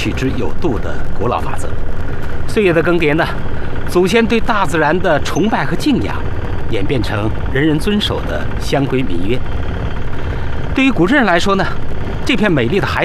取之有度的古老法则。岁月的更迭呢，祖先对大自然的崇拜和敬仰，演变成人人遵守的乡规民约。对于古镇人来说呢，这片美丽的海